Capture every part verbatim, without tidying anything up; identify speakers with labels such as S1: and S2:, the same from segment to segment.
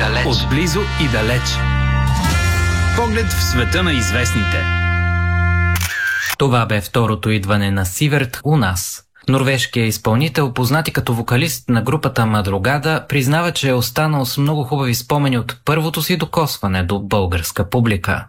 S1: далеч.
S2: Отблизо и далеч. Поглед в света на известните.
S3: Това бе второто идване на Сиверт у нас. Норвежкият изпълнител, познат и като вокалист на групата Мадрогада, признава, че е останал с много хубави спомени от първото си докосване до българска публика.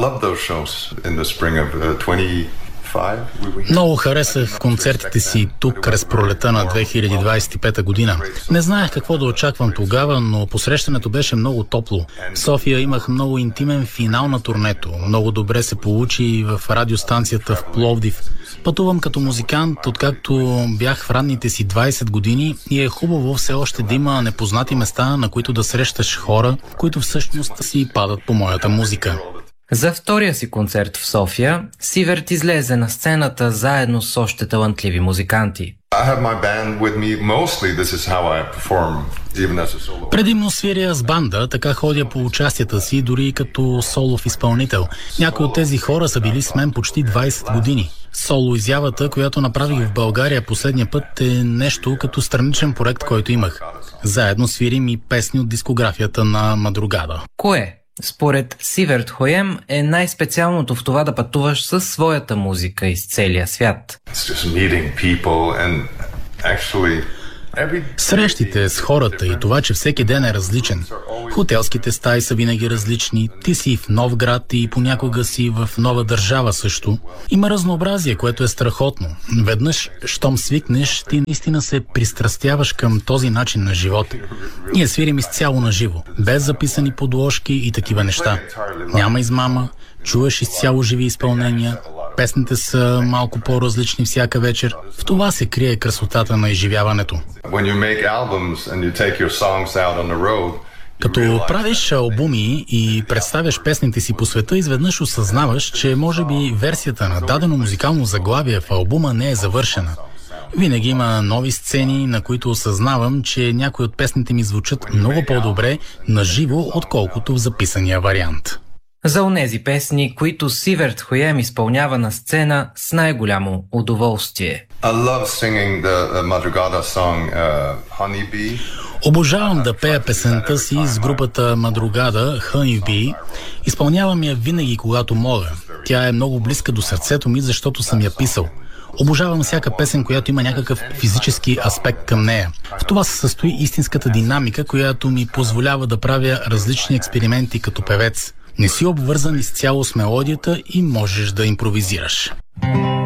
S4: Много харесах концертите си тук през пролета на две хиляди двадесет и пета година. Не знаех какво да очаквам тогава, но посрещането беше много топло. В София имах много интимен финал на турнето. Много добре се получи и в радиостанцията в Пловдив. Пътувам като музикант, откакто бях в ранните си двадесет години и е хубаво все още да има непознати места, на които да срещаш хора, които всъщност си падат по моята музика.
S3: За втория си концерт в София, Сиверт излезе на сцената заедно с още талантливи музиканти.
S4: Предимно свиря с банда, така ходя по участията си, дори и като солов изпълнител. Някои от тези хора са били с мен почти двадесет години. Соло изявата, която направих в България последния път, е нещо като страничен проект, който имах. Заедно свирим и песни от дискографията на Мадрогада.
S3: Кое? Според Сиверт Хоем е най-специалното в това да пътуваш със своята музика из целия свят.
S4: Срещите с хората и това, че всеки ден е различен. Хотелските стаи са винаги различни. Ти си в нов град и понякога си в нова държава също. Има разнообразие, което е страхотно. Веднъж, щом свикнеш, ти наистина се пристрастяваш към този начин на живот. Ние свирим изцяло на живо, без записани подложки и такива неща. Няма измама, чуваш изцяло живи изпълнения. Песните са малко по-различни всяка вечер. В това се крие красотата на изживяването. Като правиш албуми и представяш песните си по света, изведнъж осъзнаваш, че може би версията на дадено музикално заглавие в албума не е завършена. Винаги има нови сцени, на които осъзнавам, че някои от песните ми звучат много по-добре на живо, отколкото в записания вариант.
S3: За онези песни, които Сиверт Хоем изпълнява на сцена с най-голямо удоволствие.
S4: Обожавам да пея песента си с групата Мадрогада Honey Bee. Изпълнявам я винаги, когато мога. Тя е много близка до сърцето ми, защото съм я писал. Обожавам всяка песен, която има някакъв физически аспект към нея. В това се състои истинската динамика, която ми позволява да правя различни експерименти като певец. Не си обвързан изцяло с мелодията и можеш да импровизираш.